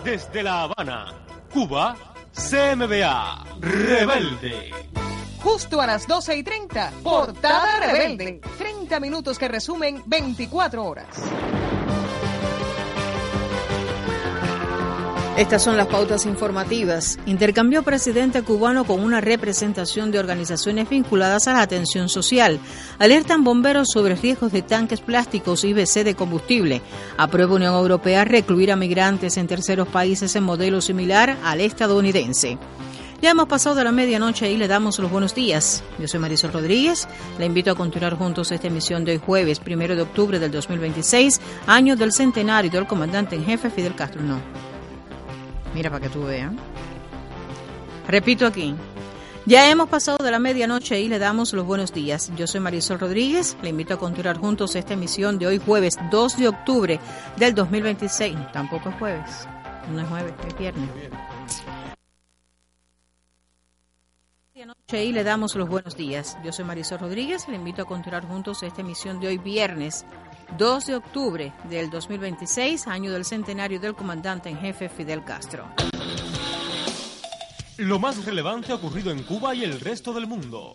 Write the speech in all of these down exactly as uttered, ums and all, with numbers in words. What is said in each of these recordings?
Desde La Habana, Cuba, C M B A, Rebelde. Justo a las doce y treinta, Portada Rebelde. treinta minutos que resumen veinticuatro horas. Estas son las pautas informativas. Intercambió presidente cubano con una representación de organizaciones vinculadas a la atención social. Alertan bomberos sobre riesgos de tanques plásticos y B C de combustible. Aprueba Unión Europea recluir a migrantes en terceros países en modelo similar al estadounidense. Ya hemos pasado de la medianoche y le damos los buenos días. Yo soy Marisol Rodríguez. Le invito a continuar juntos esta emisión de hoy jueves, primero de octubre del dos mil veintiséis, año del centenario del comandante en jefe Fidel Castro. No. Mira para que tú veas. Repito aquí. Ya hemos pasado de la medianoche y le damos los buenos días. Yo soy Marisol Rodríguez. Le invito a continuar juntos esta emisión de hoy jueves dos de octubre del dos mil veintiséis. Tampoco es jueves. No es jueves, es viernes. Y le damos los buenos días. Yo soy Marisol Rodríguez. Le invito a continuar juntos esta emisión de hoy viernes dos de octubre del dos mil veintiséis, año del centenario del comandante en jefe Fidel Castro. Lo más relevante ocurrido en Cuba y el resto del mundo.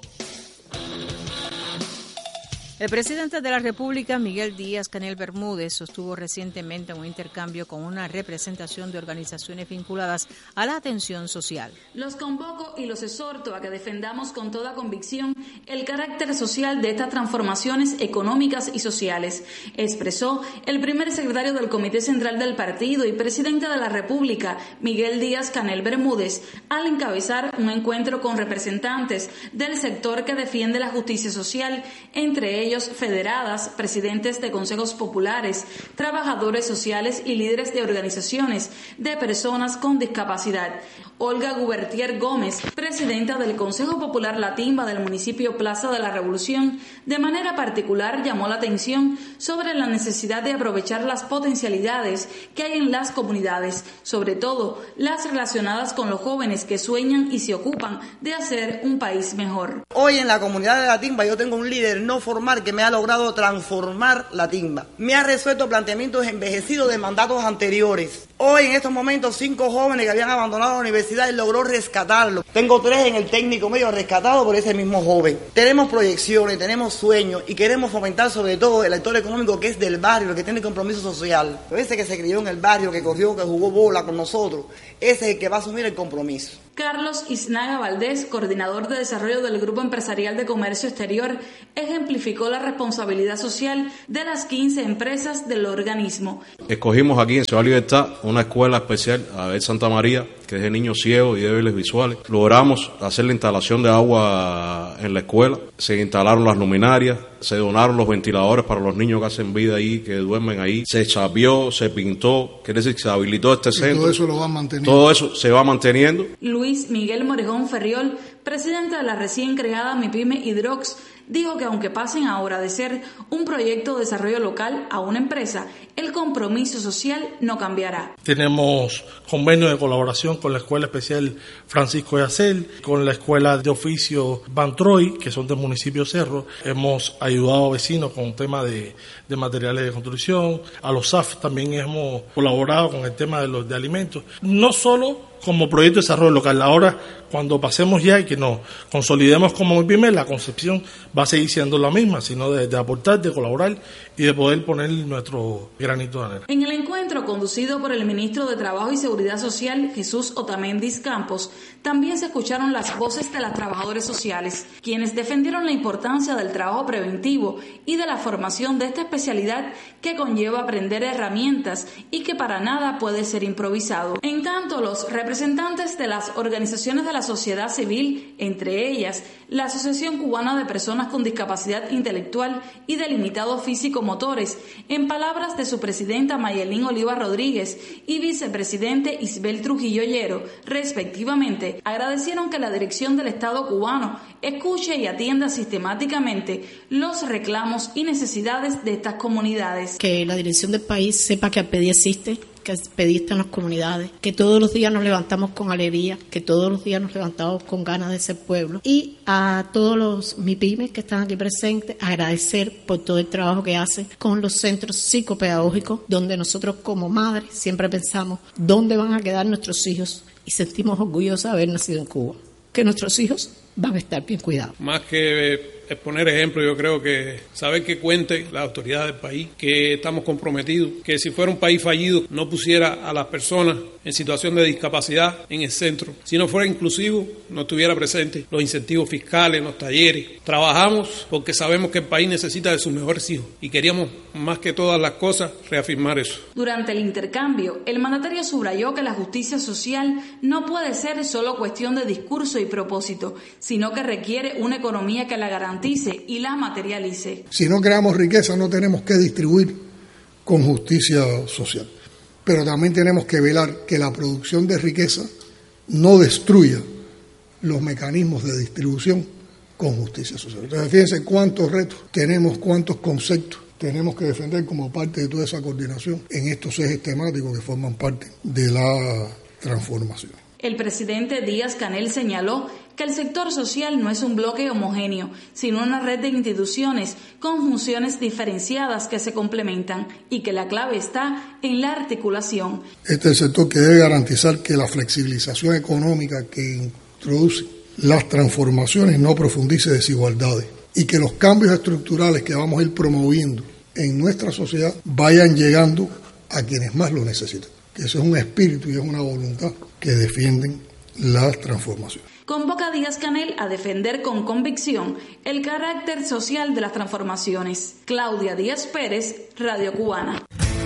El presidente de la República, Miguel Díaz-Canel Bermúdez, sostuvo recientemente un intercambio con una representación de organizaciones vinculadas a la atención social. Los convoco y los exhorto a que defendamos con toda convicción el carácter social de estas transformaciones económicas y sociales, expresó el primer secretario del Comité Central del Partido y presidente de la República, Miguel Díaz-Canel Bermúdez, al encabezar un encuentro con representantes del sector que defiende la justicia social, entre ellos ellos federadas, presidentes de consejos populares, trabajadores sociales y líderes de organizaciones de personas con discapacidad. Olga Gubertier Gómez, presidenta del Consejo Popular La Timba del municipio Plaza de la Revolución, de manera particular llamó la atención sobre la necesidad de aprovechar las potencialidades que hay en las comunidades, sobre todo las relacionadas con los jóvenes que sueñan y se ocupan de hacer un país mejor. Hoy en la comunidad de La Timba yo tengo un líder no formal que me ha logrado transformar La Timba. Me ha resuelto planteamientos envejecidos de mandatos anteriores. Hoy en estos momentos cinco jóvenes que habían abandonado la universidad y logró rescatarlos. Tengo tres en el técnico medio rescatados por ese mismo joven. Tenemos proyecciones, tenemos sueños y queremos fomentar sobre todo el actor económico que es del barrio, el que tiene compromiso social. Ese que se crió en el barrio, que corrió, que jugó bola con nosotros, ese es el que va a asumir el compromiso. Carlos Isnaga Valdés, coordinador de desarrollo del Grupo Empresarial de Comercio Exterior, ejemplificó la responsabilidad social de las quince empresas del organismo. Escogimos aquí en Ciudad Libertad una escuela especial, Abel Santa María, que es de niños ciegos y débiles visuales. Logramos hacer la instalación de agua en la escuela, se instalaron las luminarias, se donaron los ventiladores para los niños que hacen vida ahí, que duermen ahí, se chapeó, se pintó, quiere decir que se habilitó este centro. Todo eso lo va manteniendo. Todo eso se va manteniendo. Luis Miguel Morejón Ferriol, presidente de la recién creada MIPYME Hidrox, dijo que aunque pasen ahora de ser un proyecto de desarrollo local a una empresa, el compromiso social no cambiará. Tenemos convenio de colaboración con la Escuela Especial Francisco de Acel, con la Escuela de Oficio Bantroy, que son del municipio Cerro. Hemos ayudado a vecinos con tema de, de materiales de construcción. A los S A F también hemos colaborado con el tema de los de alimentos. No solo como proyecto de desarrollo local. Ahora, cuando pasemos ya y que nos consolidemos como MIPYME, la concepción va a seguir siendo la misma, sino de, de aportar, de colaborar y de poder poner nuestro granito de arena. En el encuentro conducido por el ministro de Trabajo y Seguridad Social, Jesús Otamendi Campos, también se escucharon las voces de las trabajadoras sociales, quienes defendieron la importancia del trabajo preventivo y de la formación de esta especialidad que conlleva aprender herramientas y que para nada puede ser improvisado. En tanto, los representantes de las organizaciones de la sociedad civil, entre ellas la Asociación Cubana de Personas con Discapacidad Intelectual y de Limitados Físico-Motores, en palabras de su presidenta Mayelín Oliva Rodríguez y vicepresidente Isbel Trujillo Llero, respectivamente, agradecieron que la dirección del Estado cubano escuche y atienda sistemáticamente los reclamos y necesidades de estas comunidades. Que la dirección del país sepa que APEDI existe, que expediste en las comunidades, que todos los días nos levantamos con alegría, que todos los días nos levantamos con ganas de ser pueblo. Y a todos los MIPYMES que están aquí presentes, agradecer por todo el trabajo que hacen con los centros psicopedagógicos, donde nosotros como madres siempre pensamos dónde van a quedar nuestros hijos y sentimos orgullosos de haber nacido en Cuba, que nuestros hijos van a estar bien cuidados. Más que exponer ejemplos, yo creo que saber que cuente la autoridad del país, que estamos comprometidos, que si fuera un país fallido no pusiera a las personas en situación de discapacidad en el centro. Si no fuera inclusivo, no estuviera presente los incentivos fiscales, los talleres. Trabajamos porque sabemos que el país necesita de sus mejores hijos y queríamos, más que todas las cosas, reafirmar eso. Durante el intercambio, el mandatario subrayó que la justicia social no puede ser solo cuestión de discurso y propósito, sino que requiere una economía que la garantice y la materialice. Si no creamos riqueza, no tenemos que distribuir con justicia social. Pero también tenemos que velar que la producción de riqueza no destruya los mecanismos de distribución con justicia social. Entonces, fíjense cuántos retos tenemos, cuántos conceptos tenemos que defender como parte de toda esa coordinación en estos ejes temáticos que forman parte de la transformación. El presidente Díaz-Canel señaló que el sector social no es un bloque homogéneo, sino una red de instituciones con funciones diferenciadas que se complementan y que la clave está en la articulación. Este es el sector que debe garantizar que la flexibilización económica que introduce las transformaciones no profundice desigualdades y que los cambios estructurales que vamos a ir promoviendo en nuestra sociedad vayan llegando a quienes más lo necesitan. Que eso es un espíritu y es una voluntad que defienden las transformaciones. Convoca a Díaz-Canel a defender con convicción el carácter social de las transformaciones. Claudia Díaz Pérez, Radio Cubana.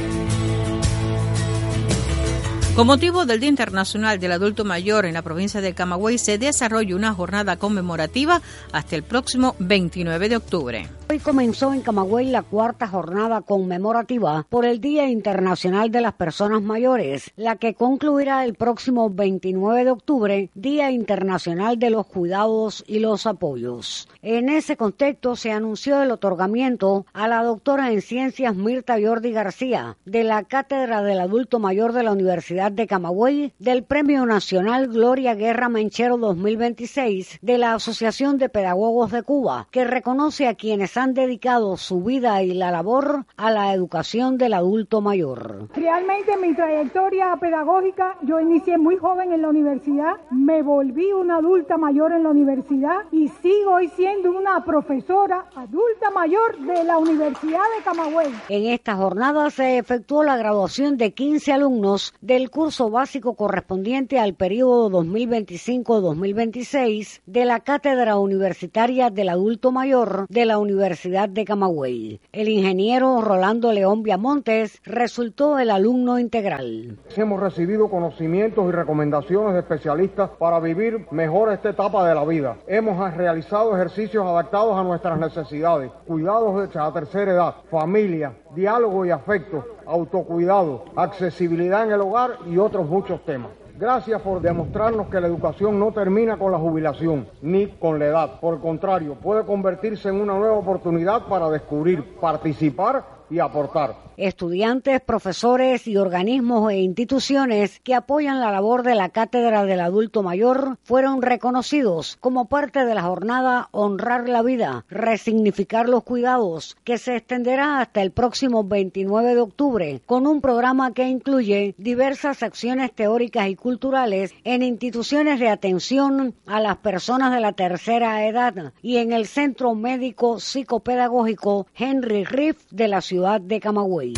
Con motivo del Día Internacional del Adulto Mayor en la provincia de Camagüey, se desarrolla una jornada conmemorativa hasta el próximo veintinueve de octubre. Hoy comenzó en Camagüey la cuarta jornada conmemorativa por el Día Internacional de las Personas Mayores, la que concluirá el próximo veintinueve de octubre, Día Internacional de los Cuidados y los Apoyos. En ese contexto se anunció el otorgamiento a la doctora en Ciencias Mirta Jordi García, de la Cátedra del Adulto Mayor de la Universidad de Camagüey, del Premio Nacional Gloria Guerra Menchero dos mil veintiséis de la Asociación de Pedagogos de Cuba, que reconoce a quienes han dedicado su vida y la labor a la educación del adulto mayor. Realmente mi trayectoria pedagógica, yo inicié muy joven en la universidad, me volví una adulta mayor en la universidad y sigo hoy siendo una profesora adulta mayor de la Universidad de Camagüey. En esta jornada se efectuó la graduación de quince alumnos del curso básico correspondiente al periodo dos mil veinticinco a dos mil veintiséis de la Cátedra Universitaria del Adulto Mayor de la Universidad de Camagüey. El ingeniero Rolando León Viamontes resultó el alumno integral. Hemos recibido conocimientos y recomendaciones de especialistas para vivir mejor esta etapa de la vida. Hemos realizado ejercicios adaptados a nuestras necesidades, cuidados de la tercera edad, familia, diálogo y afecto, autocuidado, accesibilidad en el hogar y otros muchos temas. Gracias por demostrarnos que la educación no termina con la jubilación ni con la edad. Por el contrario, puede convertirse en una nueva oportunidad para descubrir, participar y aportar. Estudiantes, profesores y organismos e instituciones que apoyan la labor de la Cátedra del Adulto Mayor fueron reconocidos como parte de la jornada Honrar la Vida, Resignificar los Cuidados, que se extenderá hasta el próximo veintinueve de octubre, con un programa que incluye diversas secciones teóricas y culturales en instituciones de atención a las personas de la tercera edad y en el Centro Médico Psicopedagógico Henry Riff de la ciudad de Camagüey.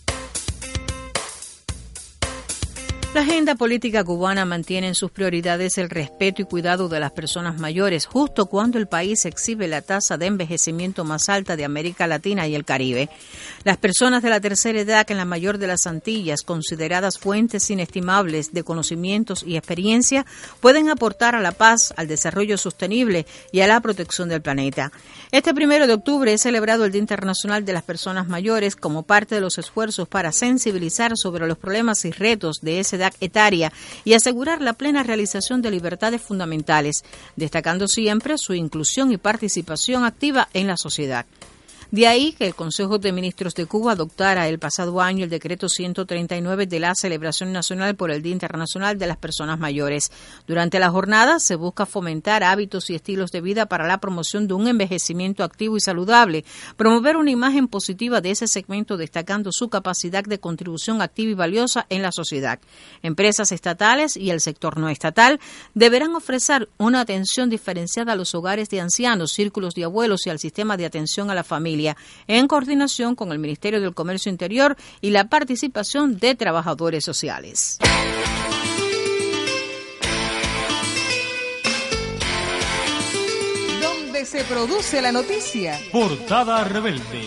La agenda política cubana mantiene en sus prioridades el respeto y cuidado de las personas mayores, justo cuando el país exhibe la tasa de envejecimiento más alta de América Latina y el Caribe. Las personas de la tercera edad en la mayor de las Antillas, consideradas fuentes inestimables de conocimientos y experiencia, pueden aportar a la paz, al desarrollo sostenible y a la protección del planeta. Este primero de octubre es celebrado el Día Internacional de las Personas Mayores como parte de los esfuerzos para sensibilizar sobre los problemas y retos de esa edad etaria y asegurar la plena realización de libertades fundamentales, destacando siempre su inclusión y participación activa en la sociedad. De ahí que el Consejo de Ministros de Cuba adoptara el pasado año el decreto ciento treinta y nueve de la celebración nacional por el Día Internacional de las Personas Mayores. Durante la jornada se busca fomentar hábitos y estilos de vida para la promoción de un envejecimiento activo y saludable, promover una imagen positiva de ese segmento destacando su capacidad de contribución activa y valiosa en la sociedad. Empresas estatales y el sector no estatal deberán ofrecer una atención diferenciada a los hogares de ancianos, círculos de abuelos y al sistema de atención a la familia, en coordinación con el Ministerio del Comercio Interior y la participación de trabajadores sociales. Donde se produce la noticia. Portada Rebelde.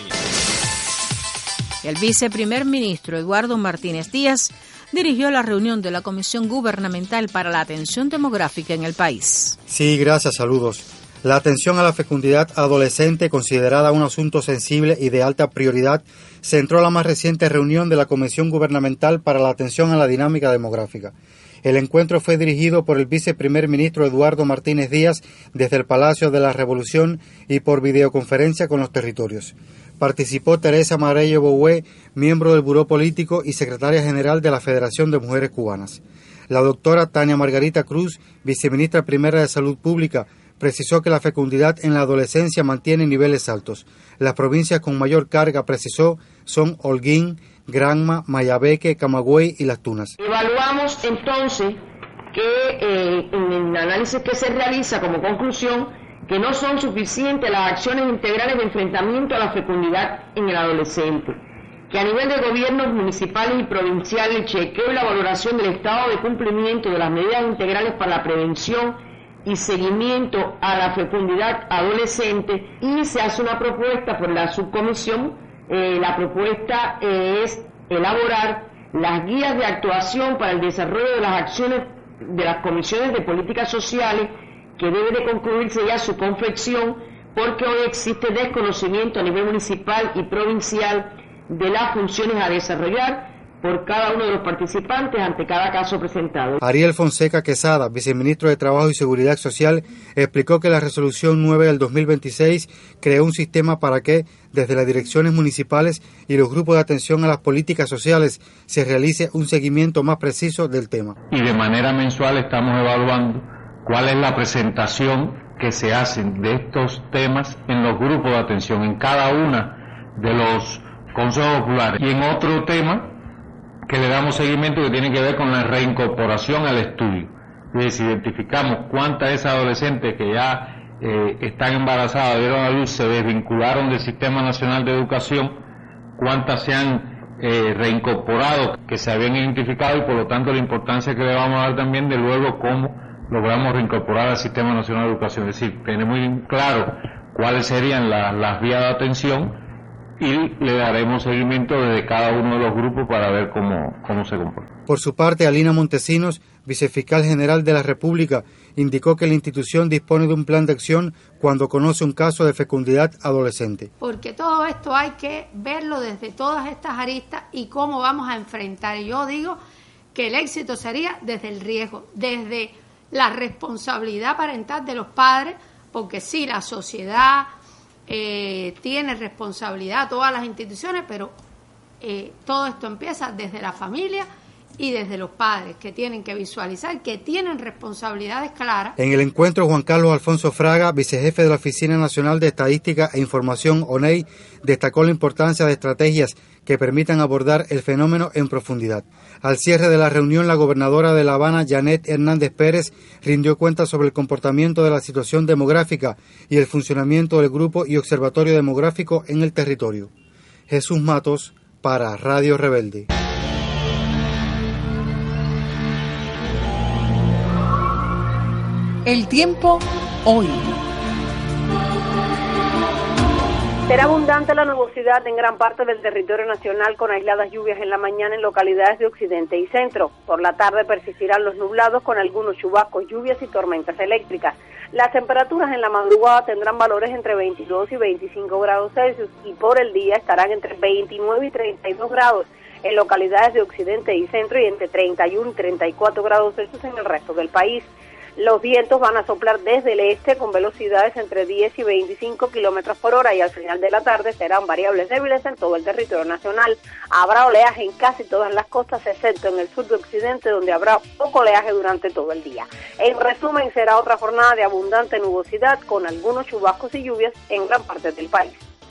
El viceprimer ministro Eduardo Martínez Díaz dirigió la reunión de la Comisión Gubernamental para la Atención Demográfica en el país. Sí, gracias, saludos. La atención a la fecundidad adolescente, considerada un asunto sensible y de alta prioridad, centró la más reciente reunión de la Comisión Gubernamental para la Atención a la Dinámica Demográfica. El encuentro fue dirigido por el viceprimer ministro Eduardo Martínez Díaz desde el Palacio de la Revolución y por videoconferencia con los territorios. Participó Teresa Marello Boué, miembro del Buró Político y secretaria general de la Federación de Mujeres Cubanas. La doctora Tania Margarita Cruz, viceministra primera de Salud Pública, precisó que la fecundidad en la adolescencia mantiene niveles altos. Las provincias con mayor carga, precisó, son Holguín, Granma, Mayabeque, Camagüey y Las Tunas. Evaluamos entonces que eh, en el análisis que se realiza como conclusión que no son suficientes las acciones integrales de enfrentamiento a la fecundidad en el adolescente, que a nivel de gobiernos municipales y provinciales el chequeo y la valoración del estado de cumplimiento de las medidas integrales para la prevención y seguimiento a la fecundidad adolescente, y se hace una propuesta por la subcomisión. Eh, la propuesta eh, es elaborar las guías de actuación para el desarrollo de las acciones de las comisiones de políticas sociales, que debe de concluirse ya su confección, porque hoy existe desconocimiento a nivel municipal y provincial de las funciones a desarrollar por cada uno de los participantes ante cada caso presentado. Ariel Fonseca Quesada, viceministro de Trabajo y Seguridad Social, explicó que la resolución nueve del dos mil veintiséis creó un sistema para que, desde las direcciones municipales y los grupos de atención a las políticas sociales, se realice un seguimiento más preciso del tema. Y de manera mensual estamos evaluando cuál es la presentación que se hace de estos temas en los grupos de atención, en cada una de los consejos populares. Y en otro tema que le damos seguimiento, que tiene que ver con la reincorporación al estudio. Es decir, identificamos cuántas de esas adolescentes que ya eh, están embarazadas, dieron a luz, se desvincularon del Sistema Nacional de Educación, cuántas se han eh, reincorporado, que se habían identificado, y por lo tanto la importancia que le vamos a dar también de luego cómo logramos reincorporar al Sistema Nacional de Educación. Es decir, tener muy claro cuáles serían la, las vías de atención, y le daremos seguimiento desde cada uno de los grupos para ver cómo, cómo se comporta. Por su parte, Alina Montesinos, vicefiscal general de la República, indicó que la institución dispone de un plan de acción cuando conoce un caso de fecundidad adolescente. Porque todo esto hay que verlo desde todas estas aristas y cómo vamos a enfrentar. Yo digo que el éxito sería desde el riesgo, desde la responsabilidad parental de los padres, porque sí, la sociedad eh, tiene responsabilidad, todas las instituciones, pero eh, todo esto empieza desde la familia y desde los padres, que tienen que visualizar, que tienen responsabilidades claras. En el encuentro, Juan Carlos Alfonso Fraga, vicejefe de la Oficina Nacional de Estadística e Información, O N E I, destacó la importancia de estrategias que permitan abordar el fenómeno en profundidad. Al cierre de la reunión, la gobernadora de La Habana, Janet Hernández Pérez, rindió cuenta sobre el comportamiento de la situación demográfica y el funcionamiento del Grupo y Observatorio Demográfico en el territorio. Jesús Matos, para Radio Rebelde. El tiempo hoy. Será abundante la nubosidad en gran parte del territorio nacional, con aisladas lluvias en la mañana en localidades de occidente y centro. Por la tarde persistirán los nublados con algunos chubascos, lluvias y tormentas eléctricas. Las temperaturas en la madrugada tendrán valores entre veintidós y veinticinco grados Celsius y por el día estarán entre veintinueve y treinta y dos grados en localidades de occidente y centro y entre treinta y uno y treinta y cuatro grados Celsius en el resto del país. Los vientos van a soplar desde el este con velocidades entre diez y veinticinco kilómetros por hora y al final de la tarde serán variables débiles en todo el territorio nacional. Habrá oleaje en casi todas las costas, excepto en el sur de occidente, donde habrá poco oleaje durante todo el día. En resumen, será otra jornada de abundante nubosidad con algunos chubascos y lluvias en gran parte del país.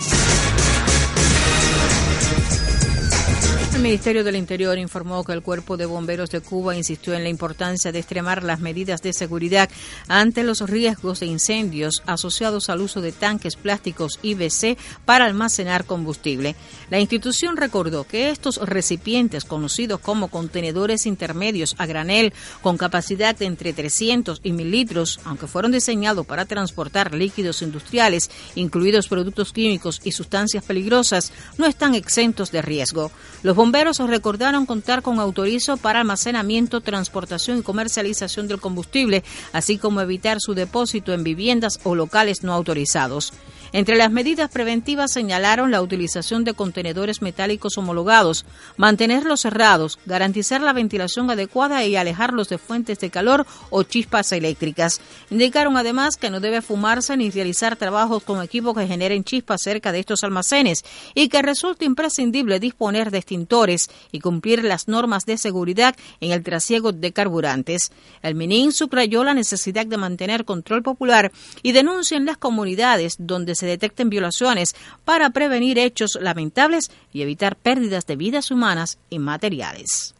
El Ministerio del Interior informó que el Cuerpo de Bomberos de Cuba insistió en la importancia de extremar las medidas de seguridad ante los riesgos de incendios asociados al uso de tanques plásticos I B C para almacenar combustible. La institución recordó que estos recipientes, conocidos como contenedores intermedios a granel con capacidad de entre trescientos y mil litros, aunque fueron diseñados para transportar líquidos industriales, incluidos productos químicos y sustancias peligrosas, no están exentos de riesgo. Los bomberos recordaron contar con autorizo para almacenamiento, transportación y comercialización del combustible, así como evitar su depósito en viviendas o locales no autorizados. Entre las medidas preventivas señalaron la utilización de contenedores metálicos homologados, mantenerlos cerrados, garantizar la ventilación adecuada y alejarlos de fuentes de calor o chispas eléctricas. Indicaron además que no debe fumarse ni realizar trabajos con equipos que generen chispas cerca de estos almacenes y que resulta imprescindible disponer de extintores y cumplir las normas de seguridad en el trasiego de carburantes. El MININ subrayó la necesidad de mantener control popular y denuncia en las comunidades donde se se detecten violaciones para prevenir hechos lamentables y evitar pérdidas de vidas humanas y materiales.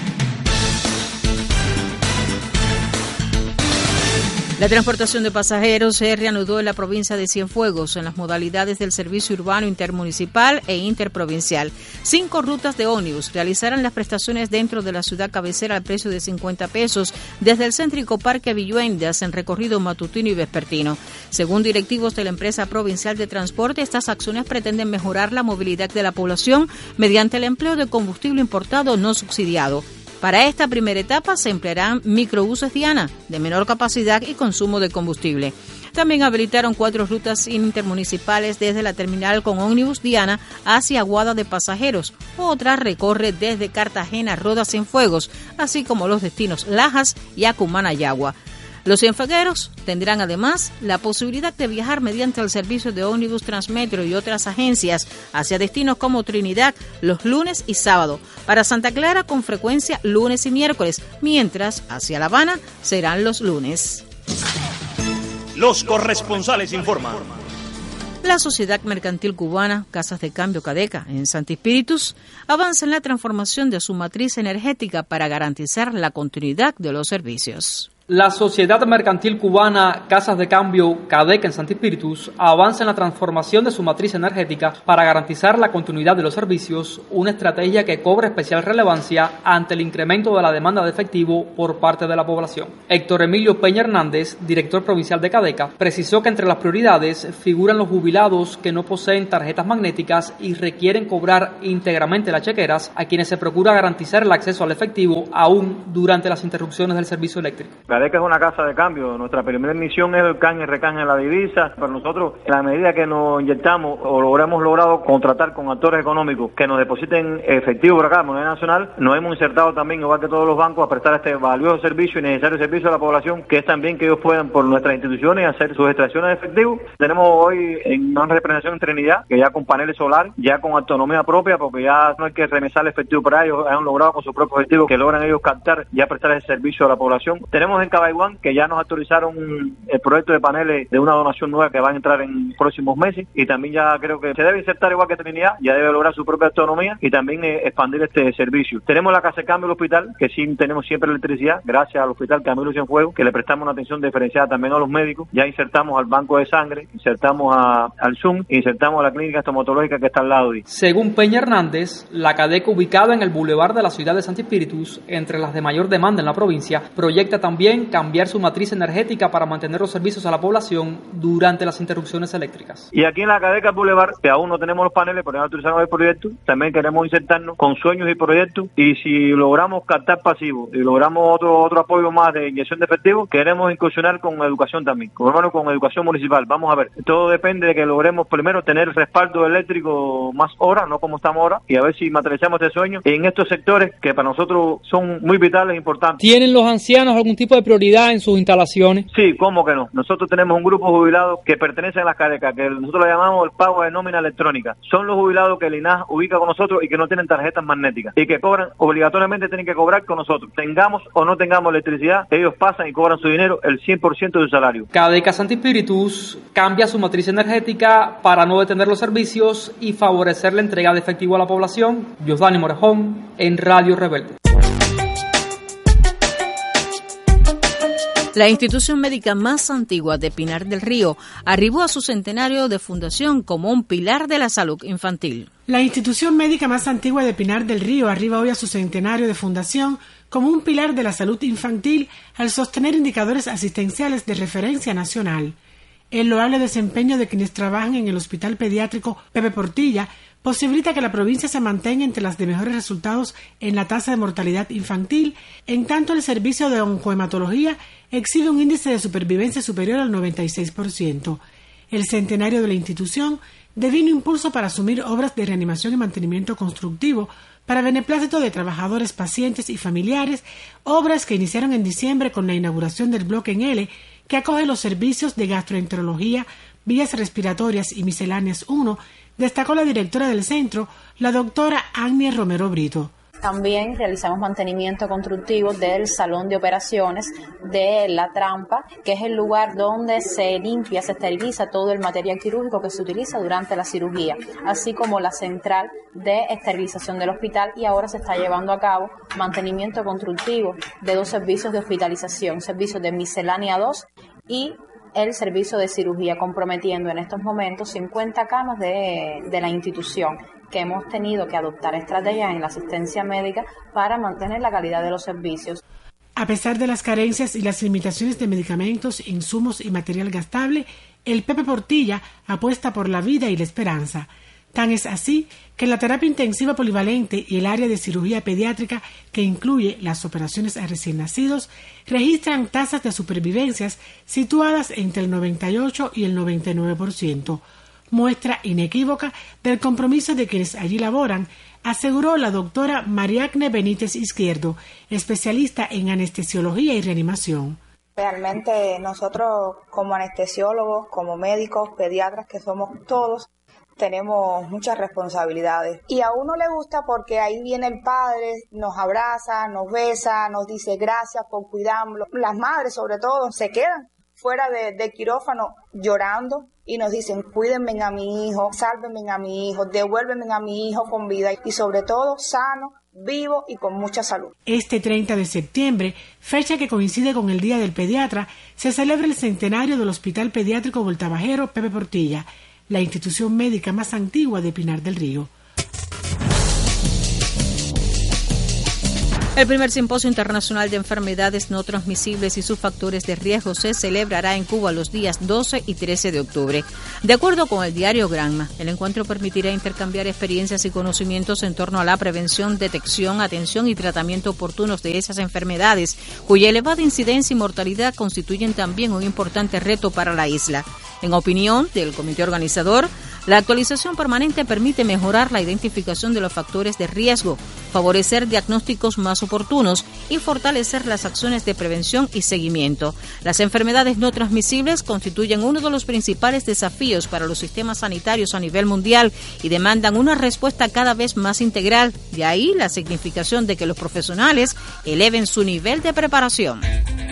La transportación de pasajeros se reanudó en la provincia de Cienfuegos en las modalidades del servicio urbano intermunicipal e interprovincial. Cinco rutas de ómnibus realizarán las prestaciones dentro de la ciudad cabecera al precio de cincuenta pesos desde el céntrico Parque Villuendas en recorrido matutino y vespertino. Según directivos de la empresa provincial de transporte, estas acciones pretenden mejorar la movilidad de la población mediante el empleo de combustible importado no subsidiado. Para esta primera etapa se emplearán microbuses Diana de menor capacidad y consumo de combustible. También habilitaron cuatro rutas intermunicipales desde la terminal con ómnibus Diana hacia Aguada de Pasajeros. Otra recorre desde Cartagena, Roda, Cienfuegos, así como los destinos Lajas y Acumanayagua. Los cienfuegueros tendrán además la posibilidad de viajar mediante el servicio de ómnibus Transmetro y otras agencias hacia destinos como Trinidad los lunes y sábado, para Santa Clara con frecuencia lunes y miércoles, mientras hacia La Habana serán los lunes. Los corresponsales informan. La Sociedad Mercantil Cubana, Casas de Cambio Cadeca, en Santi Espíritus, avanza en la transformación de su matriz energética para garantizar la continuidad de los servicios. La Sociedad Mercantil Cubana Casas de Cambio Cadeca en Santi Espíritus avanza en la transformación de su matriz energética para garantizar la continuidad de los servicios, una estrategia que cobra especial relevancia ante el incremento de la demanda de efectivo por parte de la población. Héctor Emilio Peña Hernández, director provincial de Cadeca, precisó que entre las prioridades figuran los jubilados que no poseen tarjetas magnéticas y requieren cobrar íntegramente las chequeras, a quienes se procura garantizar el acceso al efectivo aún durante las interrupciones del servicio eléctrico. Cadeca es una casa de cambio. Nuestra primera misión es el canje y recanje de la divisa. Para nosotros, en la medida que nos inyectamos o lo hemos logrado contratar con actores económicos que nos depositen efectivo por acá, moneda nacional, nos hemos insertado también, igual que todos los bancos, a prestar este valioso servicio y necesario servicio a la población, que es también que ellos puedan, por nuestras instituciones, hacer sus extracciones de efectivo. Tenemos hoy en una representación en Trinidad, que ya con paneles solares, ya con autonomía propia, porque ya no hay que remesar el efectivo para ellos, han logrado con su propio efectivo que logran ellos captar y ya prestar ese servicio a la población. Tenemos en Cabaiguán, que ya nos autorizaron el proyecto de paneles de una donación nueva que va a entrar en próximos meses, y también ya creo que se debe insertar igual que Trinidad, ya debe lograr su propia autonomía y también eh, expandir este servicio. Tenemos la casa de cambio del hospital, que sí tenemos siempre electricidad, gracias al hospital Camilo Cienfuegos, que le prestamos una atención diferenciada también a los médicos. Ya insertamos al banco de sangre, insertamos a, al Zoom, insertamos a la clínica estomatológica que está al lado de. Según Peña Hernández, la Cadeca, ubicada en el bulevar de la ciudad de Santi Espíritus, entre las de mayor demanda en la provincia, proyecta también cambiar su matriz energética para mantener los servicios a la población durante las interrupciones eléctricas. Y aquí en la Cadeca Boulevard, que aún no tenemos los paneles, pero ya autorizamos el proyecto, también queremos insertarnos con sueños y proyectos, y si logramos captar pasivos y logramos otro otro apoyo más de inyección de efectivo, queremos incursionar con educación también, con, hermano, con educación municipal. Vamos a ver, todo depende de que logremos primero tener respaldo eléctrico más horas, no como estamos ahora, y a ver si materializamos este sueño en estos sectores que para nosotros son muy vitales e importantes. ¿Tienen los ancianos algún tipo de de prioridad en sus instalaciones? Sí, ¿cómo que no? Nosotros tenemos un grupo de jubilados que pertenecen a las Carecas, que nosotros le llamamos el pago de nómina electrónica. Son los jubilados que el I N A S ubica con nosotros y que no tienen tarjetas magnéticas y que cobran, obligatoriamente tienen que cobrar con nosotros. Tengamos o no tengamos electricidad, ellos pasan y cobran su dinero, el cien por ciento de su salario. Cadeca Santi Spiritus cambia su matriz energética para no detener los servicios y favorecer la entrega de efectivo a la población. Yosdani Morejón, en Radio Rebelde. La institución médica más antigua de Pinar del Río arribó a su centenario de fundación como un pilar de la salud infantil. La institución médica más antigua de Pinar del Río arriba hoy a su centenario de fundación como un pilar de la salud infantil al sostener indicadores asistenciales de referencia nacional. El loable desempeño de quienes trabajan en el Hospital Pediátrico Pepe Portilla posibilita que la provincia se mantenga entre las de mejores resultados en la tasa de mortalidad infantil, en tanto el servicio de oncohematología exhibe un índice de supervivencia superior al noventa y seis por ciento. El centenario de la institución devino impulso para asumir obras de reanimación y mantenimiento constructivo para beneplácito de trabajadores, pacientes y familiares, obras que iniciaron en diciembre con la inauguración del bloque en L, que acoge los servicios de gastroenterología, vías respiratorias y misceláneas uno, destacó la directora del centro, la doctora Agnes Romero Brito. También realizamos mantenimiento constructivo del salón de operaciones de La Trampa, que es el lugar donde se limpia, se esteriliza todo el material quirúrgico que se utiliza durante la cirugía, así como la central de esterilización del hospital, y ahora se está llevando a cabo mantenimiento constructivo de dos servicios de hospitalización, servicios de miscelánea dos y el servicio de cirugía, comprometiendo en estos momentos cincuenta camas de, de la institución, que hemos tenido que adoptar estrategias en la asistencia médica para mantener la calidad de los servicios. A pesar de las carencias y las limitaciones de medicamentos, insumos y material gastable, el Pepe Portilla apuesta por la vida y la esperanza. Tan es así que la terapia intensiva polivalente y el área de cirugía pediátrica, que incluye las operaciones a recién nacidos, registran tasas de supervivencias situadas entre el noventa y ocho y el noventa y nueve por ciento. Muestra inequívoca del compromiso de quienes allí laboran, aseguró la doctora Mariagne Benítez Izquierdo, especialista en anestesiología y reanimación. Realmente nosotros como anestesiólogos, como médicos, pediatras que somos todos, tenemos muchas responsabilidades. Y a uno le gusta porque ahí viene el padre, nos abraza, nos besa, nos dice gracias por cuidarlo. Las madres sobre todo se quedan fuera de, de quirófano llorando y nos dicen cuídenme a mi hijo, sálvenme a mi hijo, devuélvenme a mi hijo con vida y sobre todo sano, vivo y con mucha salud. Este treinta de septiembre, fecha que coincide con el Día del Pediatra, se celebra el centenario del Hospital Pediátrico Voltabajero Pepe Portilla, la institución médica más antigua de Pinar del Río. El primer Simposio Internacional de Enfermedades No Transmisibles y sus factores de riesgo se celebrará en Cuba los días doce y trece de octubre. De acuerdo con el diario Granma, el encuentro permitirá intercambiar experiencias y conocimientos en torno a la prevención, detección, atención y tratamiento oportunos de esas enfermedades, cuya elevada incidencia y mortalidad constituyen también un importante reto para la isla. En opinión del comité organizador, la actualización permanente permite mejorar la identificación de los factores de riesgo, favorecer diagnósticos más oportunos y fortalecer las acciones de prevención y seguimiento. Las enfermedades no transmisibles constituyen uno de los principales desafíos para los sistemas sanitarios a nivel mundial y demandan una respuesta cada vez más integral. De ahí la significación de que los profesionales eleven su nivel de preparación.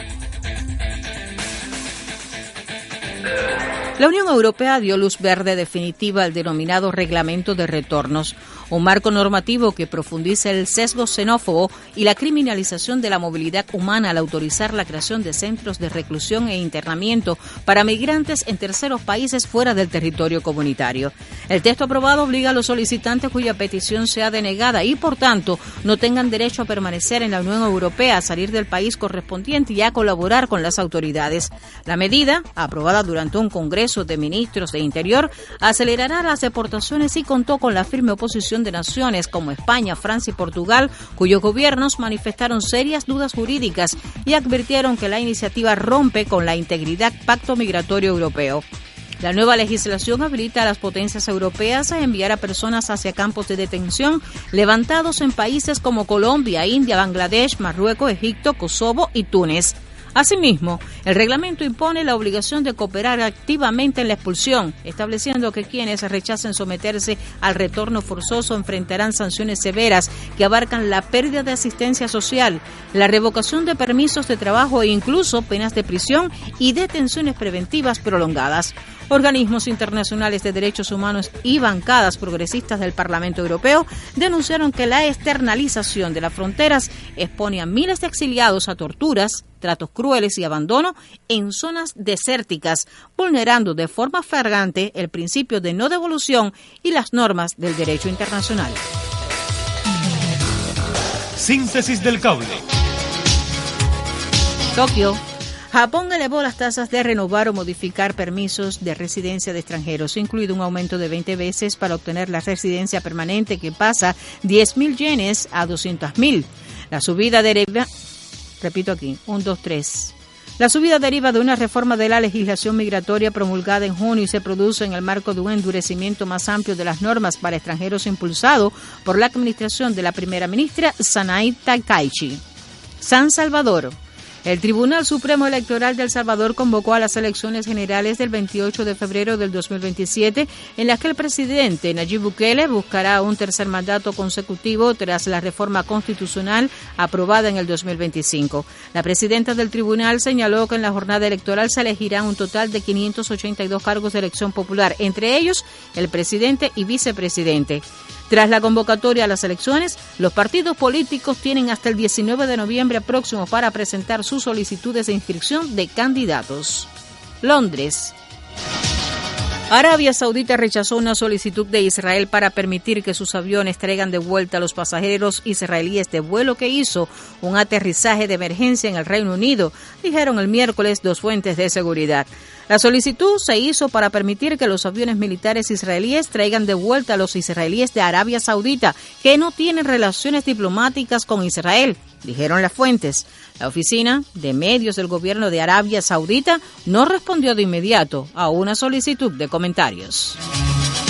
La Unión Europea dio luz verde definitiva al denominado Reglamento de Retornos, un marco normativo que profundiza el sesgo xenófobo y la criminalización de la movilidad humana al autorizar la creación de centros de reclusión e internamiento para migrantes en terceros países fuera del territorio comunitario. El texto aprobado obliga a los solicitantes cuya petición sea denegada y, por tanto, no tengan derecho a permanecer en la Unión Europea a salir del país correspondiente y a colaborar con las autoridades. La medida, aprobada durante un Congreso de Ministros de Interior, acelerará las deportaciones y contó con la firme oposición de naciones como España, Francia y Portugal, cuyos gobiernos manifestaron serias dudas jurídicas y advirtieron que la iniciativa rompe con la integridad Pacto Migratorio Europeo. La nueva legislación habilita a las potencias europeas a enviar a personas hacia campos de detención levantados en países como Colombia, India, Bangladesh, Marruecos, Egipto, Kosovo y Túnez. Asimismo, el reglamento impone la obligación de cooperar activamente en la expulsión, estableciendo que quienes rechacen someterse al retorno forzoso enfrentarán sanciones severas que abarcan la pérdida de asistencia social, la revocación de permisos de trabajo e incluso penas de prisión y detenciones preventivas prolongadas. Organismos internacionales de derechos humanos y bancadas progresistas del Parlamento Europeo denunciaron que la externalización de las fronteras expone a miles de exiliados a torturas, tratos crueles y abandono en zonas desérticas, vulnerando de forma flagrante el principio de no devolución y las normas del derecho internacional. Síntesis del cable. Tokio. Japón elevó las tasas de renovar o modificar permisos de residencia de extranjeros, incluido un aumento de veinte veces para obtener la residencia permanente que pasa diez mil yenes a doscientos mil. La subida deriva, repito aquí, un, dos, tres. La subida deriva de una reforma de la legislación migratoria promulgada en junio y se produce en el marco de un endurecimiento más amplio de las normas para extranjeros impulsado por la administración de la primera ministra Sanay Takaichi. San Salvador. El Tribunal Supremo Electoral de El Salvador convocó a las elecciones generales del veintiocho de febrero del dos mil veintisiete, en las que el presidente Nayib Bukele buscará un tercer mandato consecutivo tras la reforma constitucional aprobada en el dos mil veinticinco. La presidenta del tribunal señaló que en la jornada electoral se elegirán un total de quinientos ochenta y dos cargos de elección popular, entre ellos el presidente y vicepresidente. Tras la convocatoria a las elecciones, los partidos políticos tienen hasta el diecinueve de noviembre próximo para presentar sus solicitudes de inscripción de candidatos. Londres. Arabia Saudita rechazó una solicitud de Israel para permitir que sus aviones traigan de vuelta a los pasajeros israelíes de vuelo que hizo un aterrizaje de emergencia en el Reino Unido, dijeron el miércoles dos fuentes de seguridad. La solicitud se hizo para permitir que los aviones militares israelíes traigan de vuelta a los israelíes de Arabia Saudita, que no tienen relaciones diplomáticas con Israel, dijeron las fuentes. La oficina de medios del gobierno de Arabia Saudita no respondió de inmediato a una solicitud de comentarios.